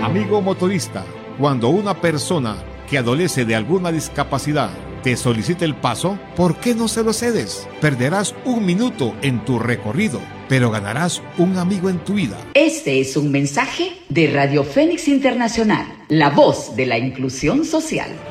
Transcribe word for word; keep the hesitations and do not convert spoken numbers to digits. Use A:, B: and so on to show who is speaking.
A: Amigo motorista, cuando una persona que adolece de alguna discapacidad te solicite el paso, ¿por qué no se lo cedes? Perderás un minuto en tu recorrido, pero ganarás un amigo en tu vida.
B: Este es un mensaje de Radio Fénix Internacional, la voz de la inclusión social.